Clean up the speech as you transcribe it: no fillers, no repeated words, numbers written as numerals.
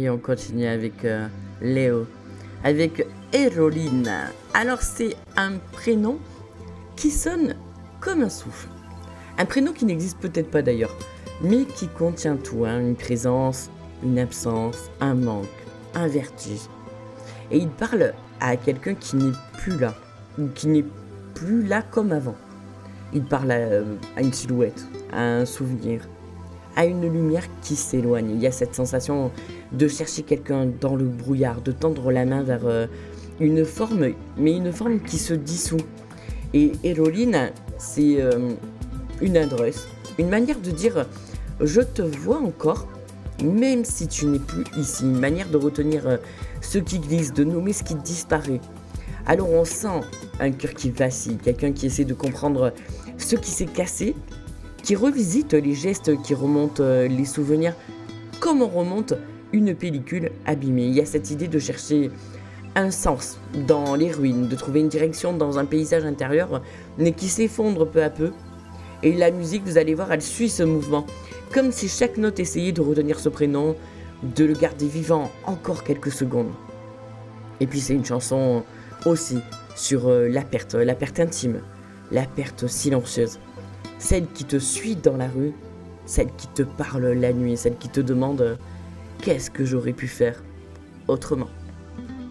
Allez, on continue avec Léo, avec Héroline. Alors, c'est un prénom qui sonne comme un souffle. Un prénom qui n'existe peut-être pas d'ailleurs, mais qui contient tout, hein, une présence, une absence, un manque, un vertige. Et il parle à quelqu'un qui n'est plus là, ou qui n'est plus là comme avant. Il parle à une silhouette, à un souvenir, à une lumière qui s'éloigne. Il y a cette sensation de chercher quelqu'un dans le brouillard, de tendre la main vers une forme, mais une forme qui se dissout. Et Héroline, c'est une adresse, une manière de dire « je te vois encore », même si tu n'es plus ici, une manière de retenir ce qui glisse, de nommer ce qui disparaît. Alors on sent un cœur qui vacille, quelqu'un qui essaie de comprendre ce qui s'est cassé, qui revisite les gestes, qui remonte les souvenirs, comme on remonte une pellicule abîmée. Il y a cette idée de chercher un sens dans les ruines, de trouver une direction dans un paysage intérieur, mais qui s'effondre peu à peu. Et la musique, vous allez voir, elle suit ce mouvement, comme si chaque note essayait de retenir ce prénom, de le garder vivant encore quelques secondes. Et puis c'est une chanson aussi sur la perte intime, la perte silencieuse, celle qui te suit dans la rue, celle qui te parle la nuit, celle qui te demande qu'est-ce que j'aurais pu faire autrement.